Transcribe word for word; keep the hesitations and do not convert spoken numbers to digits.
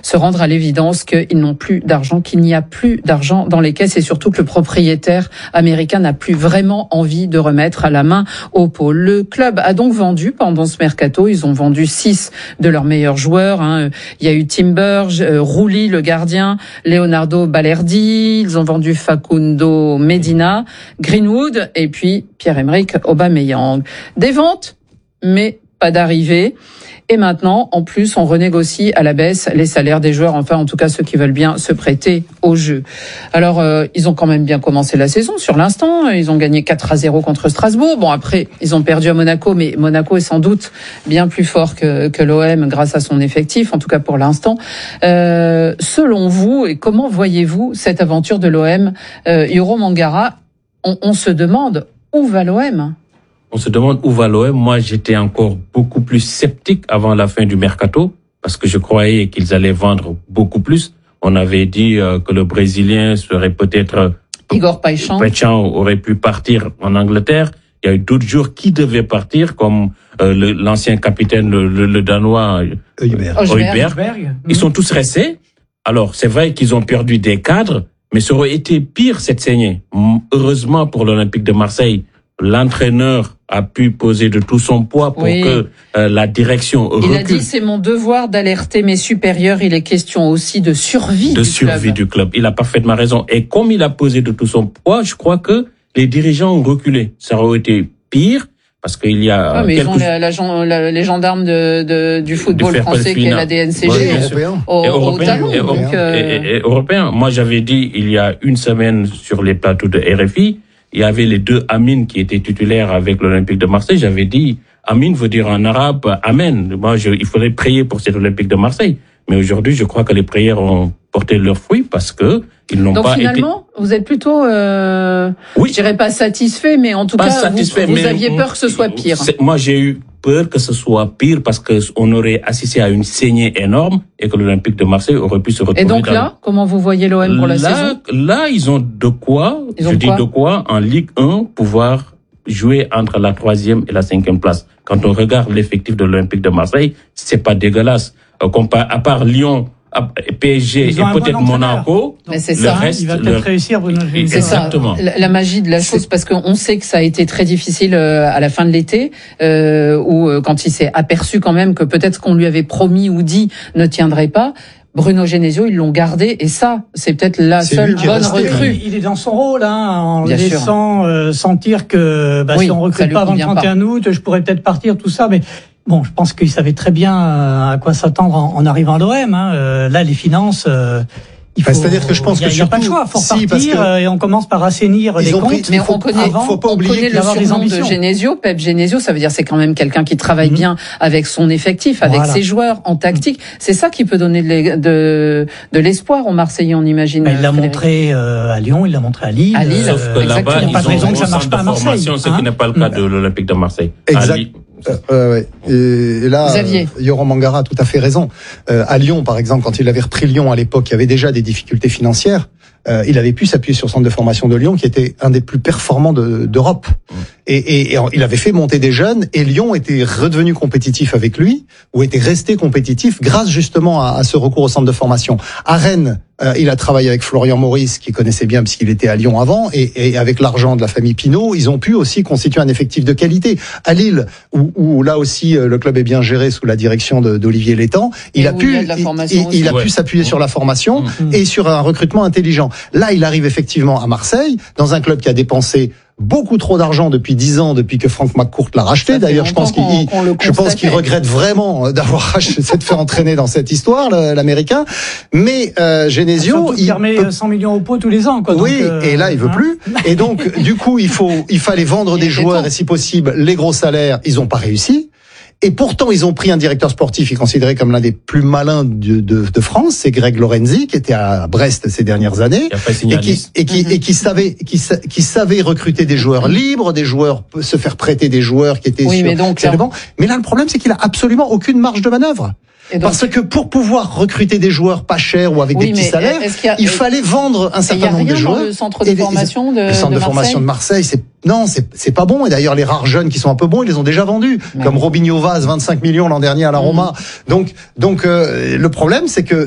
se rendre à l'évidence qu'ils n'ont plus d'argent, qu'il n'y a plus d'argent dans les caisses et surtout que le propriétaire américain n'a plus vraiment envie de remettre à la main au pot. Le club a donc vendu pendant ce mercato, ils ont vendu six de leurs meilleurs joueurs. Hein. Il y a eu Timber, euh, Rouli, le gardien, Leonardo Balerdi, ils ont vendu Facundo Medina, Greenwood et puis Pierre-Emerick Aubameyang. Des ventes, mais pas d'arrivée. Et maintenant, en plus, on renégocie à la baisse les salaires des joueurs, enfin en tout cas ceux qui veulent bien se prêter au jeu. Alors, euh, ils ont quand même bien commencé la saison sur l'instant. Ils ont gagné quatre à zéro contre Strasbourg. Bon, après, ils ont perdu à Monaco, mais Monaco est sans doute bien plus fort que, que l'O M grâce à son effectif, en tout cas pour l'instant. Euh, selon vous, et comment voyez-vous cette aventure de l'O M, euh, Yoro Mangara, on, on se demande où va l'O M ? On se demande où va l'O M. Moi, j'étais encore beaucoup plus sceptique avant la fin du mercato parce que je croyais qu'ils allaient vendre beaucoup plus. On avait dit euh, que le Brésilien serait peut-être... Igor Paixão. Paixão aurait pu partir en Angleterre. Il y a eu d'autres joueurs qui devaient partir, comme euh, le, l'ancien capitaine, le, le, le Danois Højbjerg. Ils sont tous restés. Alors, c'est vrai qu'ils ont perdu des cadres, mais ça aurait été pire cette saignée. Heureusement pour l'Olympique de Marseille, l'entraîneur a pu poser de tout son poids pour oui. que euh, la direction recule. Il a dit, c'est mon devoir d'alerter mes supérieurs. Il est question aussi de survie de du survie club. du club. Il a parfaitement raison. Et comme il a posé de tout son poids, je crois que les dirigeants ont reculé. Ça aurait été pire parce qu'il y a... Ah, mais quelques... ils ont la, la, la, les gendarmes de, de, du football du français qui est la D N C G ouais, européen. Au, et au talon. Et, donc, euh... et, et, et européen. Moi, j'avais dit il y a une semaine sur les plateaux de R F I, il y avait les deux Amin qui étaient titulaires avec l'Olympique de Marseille. J'avais dit, Amin veut dire en arabe Amen. Moi, je, il faudrait prier pour cet Olympique de Marseille. Mais aujourd'hui, je crois que les prières ont porté leurs fruits parce que ils n'ont Donc pas finalement, été... vous êtes plutôt, euh, oui. je dirais pas satisfait, mais en tout pas cas, satisfait, vous, vous mais aviez peur que ce soit pire. Moi, j'ai eu peur que ce soit pire parce que on aurait assisté à une saignée énorme et que l'Olympique de Marseille aurait pu se retrouver. Et donc dans là, le... comment vous voyez l'O M pour la là, saison? Là, ils ont de quoi, ils je ont dis quoi de quoi, en Ligue un, pouvoir jouer entre la troisième et la cinquième place. Quand on regarde l'effectif de l'Olympique de Marseille, c'est pas dégueulasse. Euh, à part Lyon, P S G et peut-être Monaco, mais c'est le ça. reste, il va le... peut-être réussir. Bruno c'est exactement. Ça, la, la magie de la chose, parce qu'on sait que ça a été très difficile euh, à la fin de l'été, euh, où euh, quand il s'est aperçu quand même que peut-être ce qu'on lui avait promis ou dit ne tiendrait pas. Bruno Genesio, ils l'ont gardé, et ça, c'est peut-être la c'est seule bonne recrue. Il, il est dans son rôle, hein, en Bien laissant euh, sentir que bah, oui, si on recrute pas avant le trente et un août, je pourrais peut-être partir, tout ça, mais. Bon, je pense qu'il savait très bien à quoi s'attendre en, en arrivant à l'O M. Hein. Euh, là, les finances, euh, il faut. C'est-à-dire que je pense y a, que il n'y a pas de choix. Il faut si, repartir que... et on commence par assainir les comptes. Pris, mais faut, on connaît, avant, faut pas oublier on connaît le surnom de Genesio, Pep Genesio. Ça veut dire c'est quand même quelqu'un qui travaille mmh. bien avec son effectif, avec voilà. ses joueurs en tactique. C'est ça qui peut donner de, de, de l'espoir aux Marseillais, on imagine. Bah, il l'a montré euh, à Lyon, il l'a montré à Lille. À Lille. Sauf que euh, là-bas, il n'y a pas de raison que ça marche pas à Marseille. Ce qui n'est pas le cas de l'Olympique de Marseille. Exact. Euh, euh, ouais. et, et là, euh, Yoro Mangara a tout à fait raison. Euh, à Lyon, par exemple, quand il avait repris Lyon à l'époque, il y avait déjà des difficultés financières. Euh, il avait pu s'appuyer sur le centre de formation de Lyon, qui était un des plus performants de, d'Europe. Mmh. Et, et, et il avait fait monter des jeunes, et Lyon était redevenu compétitif avec lui, ou était resté compétitif grâce justement à, à ce recours au centre de formation. À Rennes, euh, il a travaillé avec Florian Maurice, qui connaissait bien puisqu'il était à Lyon avant, et, et avec l'argent de la famille Pinault, ils ont pu aussi constituer un effectif de qualité. À Lille, où, où là aussi le club est bien géré sous la direction de, d'Olivier Létang, il a pu, il, il, il a ouais. pu s'appuyer sur la formation mmh. et sur un recrutement intelligent. Là, il arrive effectivement à Marseille, dans un club qui a dépensé beaucoup trop d'argent depuis dix ans, depuis que Franck McCourt l'a racheté. D'ailleurs, je pense qu'il, je pense qu'il regrette vraiment d'avoir racheté, de faire entraîner dans cette histoire, l'Américain. Mais euh, Genesio, il remet peut... cent millions au pot tous les ans, quoi. Oui, donc, euh, et là, il veut hein plus. Et donc, du coup, il faut, il fallait vendre il des joueurs et si possible les gros salaires. Ils ont pas réussi. Et pourtant, ils ont pris un directeur sportif qui est considéré comme l'un des plus malins de, de, de France, c'est Greg Lorenzi, qui était à Brest ces dernières années, et qui, et qui, et qui savait, qui, qui savait recruter des joueurs libres, des joueurs, se faire prêter des joueurs qui étaient oui, sur, mais donc, sur les bancs. Mais là, le problème, c'est qu'il a absolument aucune marge de manœuvre. Donc, parce que pour pouvoir recruter des joueurs pas chers ou avec oui, des petits salaires, il, a, il fallait vendre un certain nombre de joueurs. Le centre de formation de, le centre de, de formation de Marseille, c'est non, c'est c'est pas bon. Et d'ailleurs, les rares jeunes qui sont un peu bons, ils les ont déjà vendus, ouais. comme Robinho Vaz, vingt-cinq millions l'an dernier à la Roma. Mmh. Donc donc euh, le problème, c'est que